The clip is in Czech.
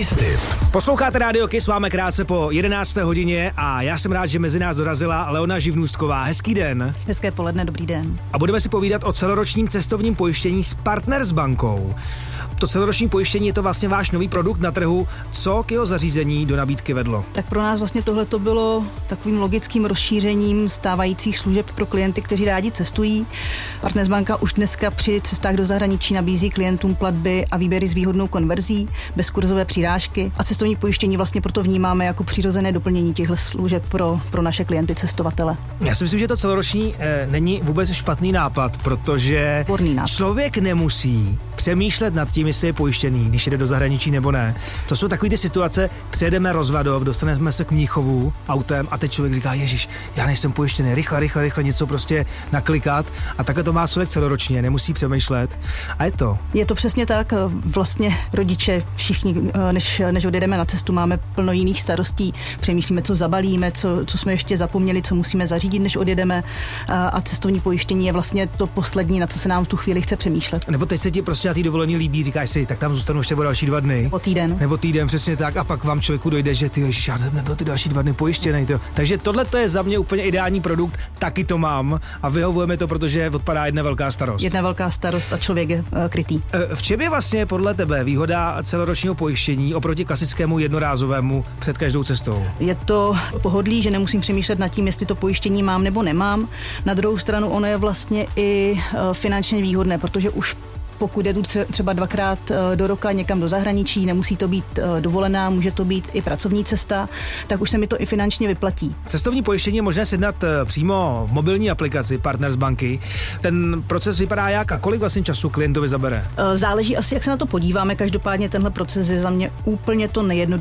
Quiz-tip. Posloucháte Rádio Kiss, máme krátce po 11. hodině a já jsem rád, že mezi nás dorazila Leona Živnůstková. Hezký den. Hezké poledne, dobrý den. A budeme si povídat o celoročním cestovním pojištění s Partners bankou. To celoroční pojištění je to vlastně váš nový produkt na trhu. Co k jeho zařízení do nabídky vedlo? Tak pro nás vlastně tohle to bylo takovým logickým rozšířením stávajících služeb pro klienty, kteří rádi cestují. Partners banka už dneska při cestách do zahraničí nabízí klientům platby a výběry s výhodnou konverzí, bezkurzové přirážky a cestovní pojištění vlastně proto vnímáme jako přirozené doplnění těchto služeb pro naše klienty cestovatele. Já si myslím, že to celoroční není vůbec špatný nápad, protože člověk nemusí přemýšlet nad tím, jestli je pojištěný, když jde do zahraničí nebo ne. To jsou takové ty situace, přejedeme Rozvadov, dostaneme se k Mnichovu autem a teď člověk říká, ježiš, já nejsem pojištěný, rychle něco prostě naklikat a takhle to má člověk celoročně, nemusí přemýšlet a je to. Je to přesně tak, vlastně rodiče všichni, než odjedeme na cestu, máme plno jiných starostí, přemýšlíme, co zabalíme, co jsme ještě zapomněli, co musíme zařídit, než odjedeme a cestovní pojištění je vlastně to poslední, na co se nám v tu chvíli chce přemýšlet. Nebo teď se ti prostě na té dovolení líbí, říkáš si, tak tam zůstanu ještě o další 2 dny. Nebo týden, přesně tak, a pak vám člověku dojde, že ty ježiš, já nebyl ty další 2 dny pojištěný. Takže tohle to je za mě úplně ideální produkt, taky to mám a vyhovujeme to, protože odpadá jedna velká starost. Jedna velká starost a člověk je krytý. V čem je vlastně podle tebe výhoda celoročního pojištění oproti klasickému jednorázovému před každou cestou? Je to pohodlí, že nemusím přemýšlet nad tím, jestli to pojištění mám nebo nemám. Na druhou stranu ono je vlastně i finančně výhodné, protože už pokud jdu třeba 2krát do roka někam do zahraničí, nemusí to být dovolená, může to být i pracovní cesta, tak už se mi to i finančně vyplatí. Cestovní pojištění je možné sjednat přímo v mobilní aplikaci Partners banky. Ten proces vypadá jak a kolik vlastně času klientovi zabere? Záleží asi, jak se na to podíváme, každopádně tenhle proces je za mě úplně to nejjednodušší.